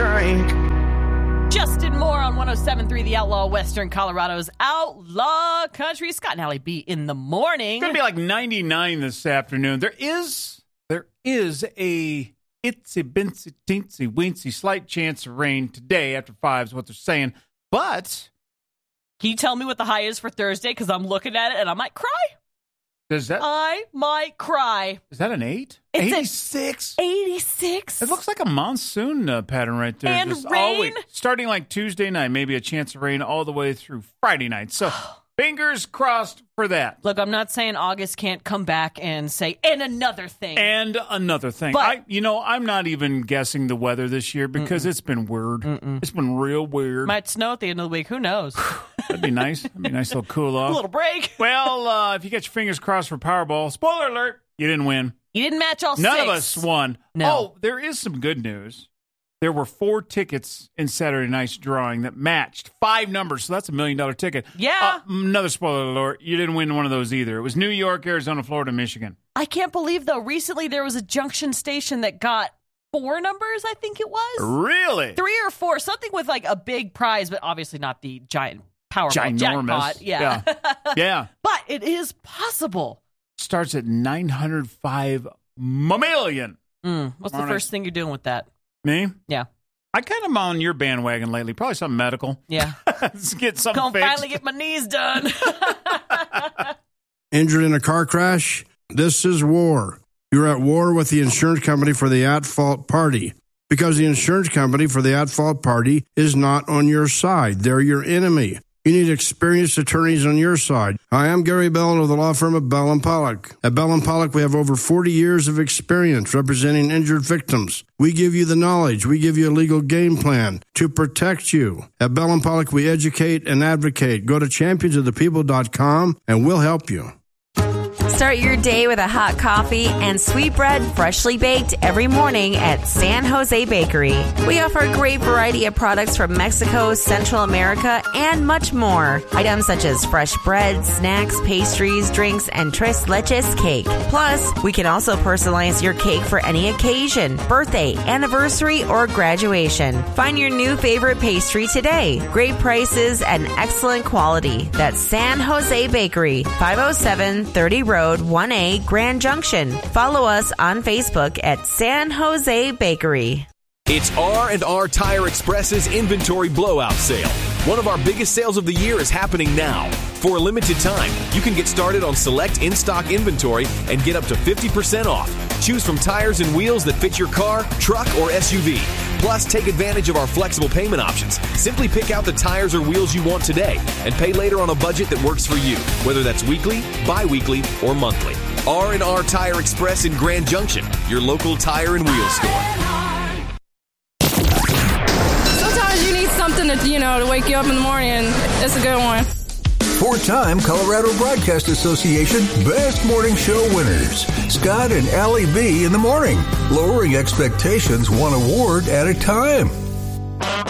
drink. Justin Moore on 107.3 The Outlaw, Western Colorado's Outlaw Country. Scott and Allie B in the morning. It's going to be like 99 this afternoon. There is a itsy binsy teensy weensy slight chance of rain today after 5 is what they're saying. But can you tell me what the high is for Thursday? Because I'm looking at it and I might cry. I might cry. Is that an 8? It's 86? 86. It looks like a monsoon pattern right there. And just rain? always, starting like Tuesday night, maybe a chance of rain all the way through Friday night. So fingers crossed for that. Look, I'm not saying August can't come back and say, and another thing. And another thing. But, I'm not even guessing the weather this year because it's been weird. It's been real weird. Might snow at the end of the week. Who knows? That'd be nice. That'd be a nice little cool off. A little break. Well, if you get your fingers crossed for Powerball, spoiler alert, you didn't win. You didn't match all None 6. of us won. No. Oh, there is some good news. There were 4 tickets in Saturday night's drawing that matched 5 numbers, so that's $1 million ticket. Yeah. Another spoiler alert, you didn't win one of those either. It was New York, Arizona, Florida, Michigan. I can't believe, though, recently there was a Junction station that got 4 numbers, I think it was. Really? 3 or 4, something with like a big prize, but obviously not the giant Powerball jackpot. Yeah. Yeah. But it is possible. Starts at $905 million. What's the first thing you're doing with that? Me? Yeah. I kind of am on your bandwagon lately. Probably something medical. Yeah. Let's get something Gonna fixed. finally get my knees done. Injured in a car crash? This is war. You're at war with the insurance company for the at-fault party. Because the insurance company for the at-fault party is not on your side. They're your enemy. You need experienced attorneys on your side. Hi, I'm Gary Bell of the law firm of Bell & Pollock. At Bell & Pollock, we have over 40 years of experience representing injured victims. We give you the knowledge. We give you a legal game plan to protect you. At Bell & Pollock, we educate and advocate. Go to championsofthepeople.com and we'll help you. Start your day with a hot coffee and sweet bread freshly baked every morning at San Jose Bakery. We offer a great variety of products from Mexico, Central America, and much more. Items such as fresh bread, snacks, pastries, drinks, and tres leches cake. Plus, we can also personalize your cake for any occasion, birthday, anniversary, or graduation. Find your new favorite pastry today. Great prices and excellent quality. That's San Jose Bakery, 507 30 Road 1A, Grand Junction. Follow us on Facebook at San Jose Bakery. It's R&R Tire Express's inventory blowout sale. One of our biggest sales of the year is happening now. For a limited time, you can get started on select in-stock inventory and get up to 50% off. Choose from tires and wheels that fit your car, truck, or SUV. Plus, take advantage of our flexible payment options. Simply pick out the tires or wheels you want today and pay later on a budget that works for you, whether that's weekly, bi-weekly, or monthly. R&R Tire Express in Grand Junction, your local tire and wheel store. Sometimes you need something to wake you up in the morning, and it's a good one. 4-time Colorado Broadcast Association Best Morning Show winners. Scott and Allie B in the morning. Lowering expectations one award at a time.